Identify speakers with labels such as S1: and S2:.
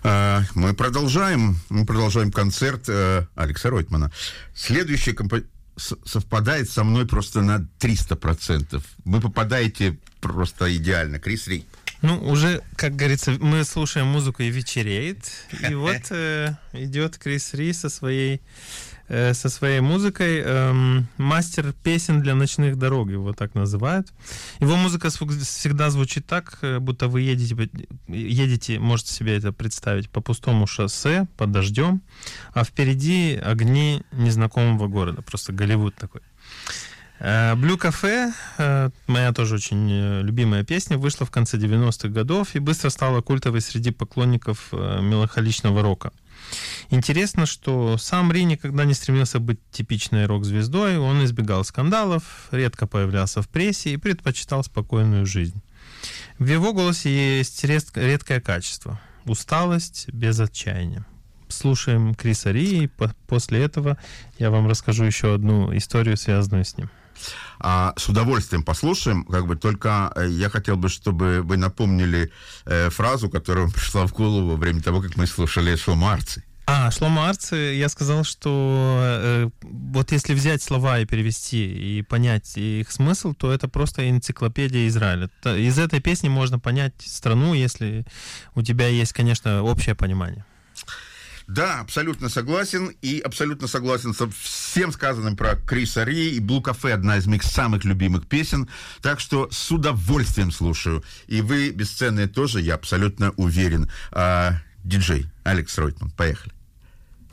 S1: Мы продолжаем концерт Алекса Ройтмана. Следующий совпадает со мной просто на 300%. Вы попадаете просто идеально. Крис Ри.
S2: Ну, уже, как говорится, мы слушаем музыку и вечереет. И вот идет Крис Ри со своей музыкой. Мастер песен для ночных дорог, его так называют. Его музыка всегда звучит так, будто вы едете, можете себе это представить, по пустому шоссе, под дождем, а впереди огни незнакомого города. Просто Голливуд такой. Blue Cafe, моя тоже очень любимая песня, вышла в конце 90-х годов и быстро стала культовой среди поклонников меланхоличного рока. Интересно, что сам Ри никогда не стремился быть типичной рок-звездой, он избегал скандалов, редко появлялся в прессе и предпочитал спокойную жизнь. В его голосе есть редкое качество – усталость без отчаяния. Слушаем Криса Ри, и после этого я вам расскажу еще одну историю, связанную с ним.
S1: С удовольствием послушаем, только я хотел бы, чтобы вы напомнили фразу, которая пришла в голову во время того, как мы слушали Шломо Арци.
S2: Шломо Арци, я сказал, что вот если взять слова и перевести, и понять их смысл, то это просто энциклопедия Израиля. Из этой песни можно понять страну, если у тебя есть, конечно, общее понимание.
S1: Да, абсолютно согласен, и абсолютно согласен со всем сказанным про Криса Ри, и Blue Cafe — одна из моих самых любимых песен, так что с удовольствием слушаю, и вы, бесценные, тоже, я абсолютно уверен. Диджей Алекс Ройтман, поехали.